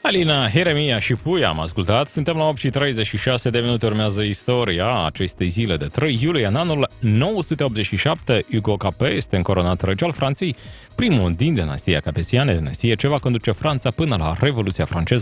Alina, Heremia și Puia am ascultat. Suntem la 8:36 de minute, urmează istoria acestei zile de 3 iulie. În anul 987, Hugo Capet este încoronat rege al Franței, primul din dinastia capetiană, dinastie ce va conduce Franța până la Revoluția franceză.